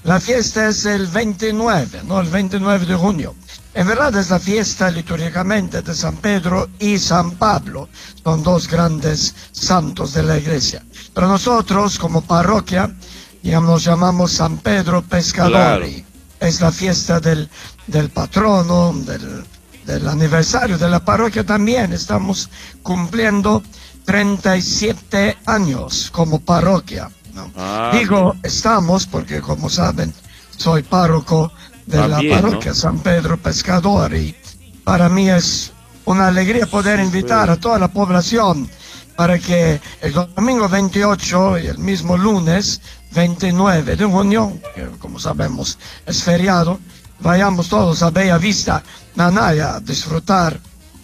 La fiesta es el 29, ¿no? El 29 de junio. En verdad es la fiesta litúrgicamente de San Pedro y San Pablo. Son dos grandes santos de la iglesia. Pero nosotros, como parroquia, nos llamamos San Pedro Pescador. Claro. Es la fiesta del patrono, del aniversario de la parroquia también. Estamos cumpliendo 37 años como parroquia, ¿no? Digo estamos porque, como saben, soy párroco de También, la parroquia, ¿no? San Pedro Pescador, y para mí es una alegría poder invitar a toda la población para que el domingo 28 y el mismo lunes 29 de junio, que como sabemos es feriado, vayamos todos a Bella Vista, Nanay, a disfrutar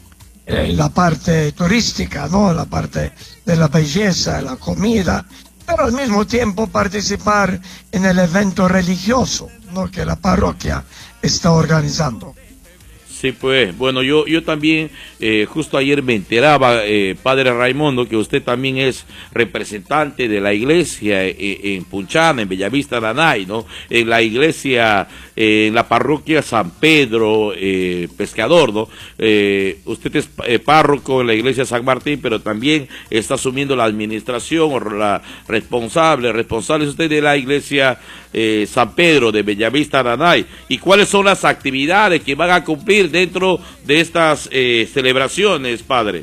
la parte turística, ¿no? La parte de la belleza, la comida, pero al mismo tiempo participar en el evento religioso, ¿no? Que la parroquia está organizando. Sí, pues, bueno, yo también, justo ayer me enteraba, padre Raimundo, que usted también es representante de la iglesia en Punchana, en Bellavista, Nanay, ¿no? En la iglesia, en la parroquia San Pedro Pescador, ¿no? Usted es párroco en la iglesia San Martín, pero también está asumiendo la administración, o la responsable es usted de la iglesia San Pedro de Bellavista, Nanay. ¿Y cuáles son las actividades que van a cumplir dentro de estas celebraciones, padre?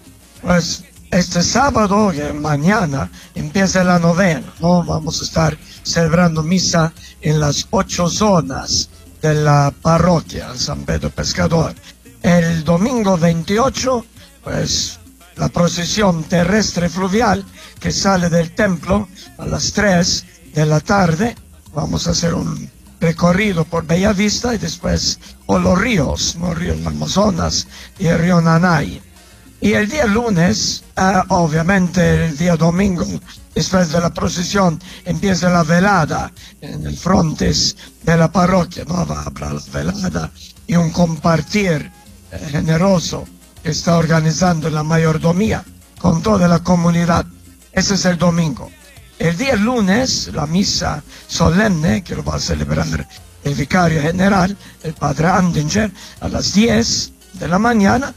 Pues este sábado, mañana, empieza la novena, ¿no? Vamos a estar celebrando misa en las 8 zonas de la parroquia San Pedro Pescador. El domingo 28, pues la procesión terrestre fluvial que sale del templo a las 3 de la tarde. Vamos a hacer un recorrido por Bellavista y después por los ríos, ¿no? Río Amazonas y el río Nanay. Y el día lunes, obviamente el día domingo, después de la procesión, empieza la velada en el frontis de la parroquia, ¿no? Habrá la velada y un compartir generoso que está organizando la mayordomía con toda la comunidad. Ese es el domingo. El día lunes, la misa solemne, que lo va a celebrar el vicario general, el padre Andinger, a las 10 de la mañana,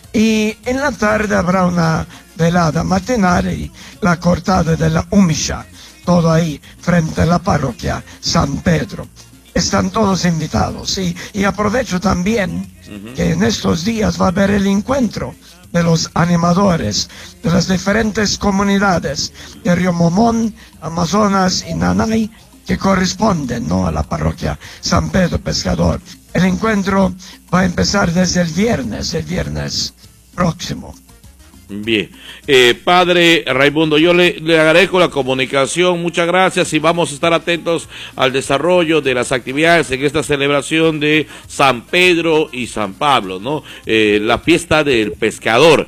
y en la tarde habrá una velada matinal y la cortada de la Umisha, todo ahí frente a la parroquia San Pedro. Están todos invitados, y aprovecho también que en estos días va a haber el encuentro de los animadores de las diferentes comunidades de Río Momón, Amazonas y Nanay, que corresponden, ¿no? A la parroquia San Pedro Pescador. El encuentro va a empezar desde el viernes próximo. Bien, padre Raimundo, yo le agradezco la comunicación, muchas gracias, y vamos a estar atentos al desarrollo de las actividades en esta celebración de San Pedro y San Pablo, ¿no? La fiesta del pescador,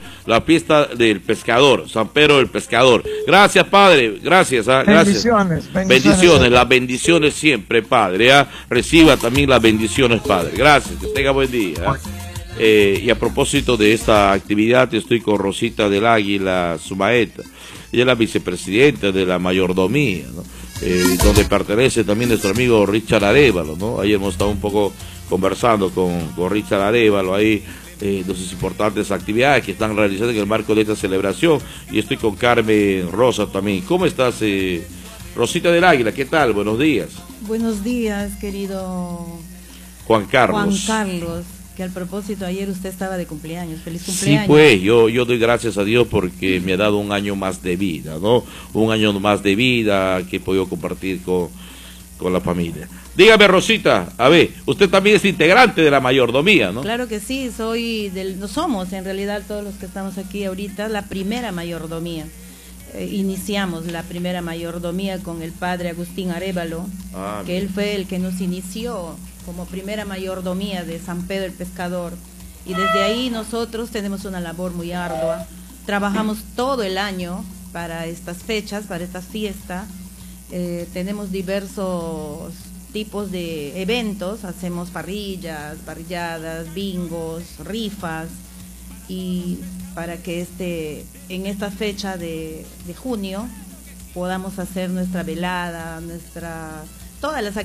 San Pedro el Pescador. Gracias, padre, gracias, gracias. Bendiciones, las bendiciones siempre, padre, reciba también las bendiciones, padre. Gracias, que tenga buen día. Y a propósito de esta actividad, estoy con Rosita del Águila Sumaeta. Ella es la vicepresidenta de la mayordomía, ¿no? Donde pertenece también nuestro amigo Richard Arévalo, ¿no? Ayer hemos estado un poco conversando con Richard Arévalo ahí, de sus importantes actividades que están realizando en el marco de esta celebración. Y estoy con Carmen Rosa también. ¿Cómo estás, Rosita del Águila? ¿Qué tal? Buenos días. Buenos días, querido Juan Carlos. Juan Carlos. Que al propósito, ayer usted estaba de cumpleaños. ¡Feliz cumpleaños! Sí, pues, yo doy gracias a Dios porque me ha dado un año más de vida, ¿no? Un año más de vida que he podido compartir con la familia. Dígame, Rosita, a ver, usted también es integrante de la mayordomía, ¿no? Claro que sí, no somos en realidad todos los que estamos aquí ahorita la primera mayordomía. Iniciamos la primera mayordomía con el padre Agustín Arévalo, que él fue el que nos inició como primera mayordomía de San Pedro el Pescador, y desde ahí nosotros tenemos una labor muy ardua. Trabajamos todo el año para estas fechas, para esta fiesta. Tenemos diversos tipos de eventos, hacemos parrilladas, bingos, rifas, y para que en esta fecha de junio podamos hacer nuestra velada, todas las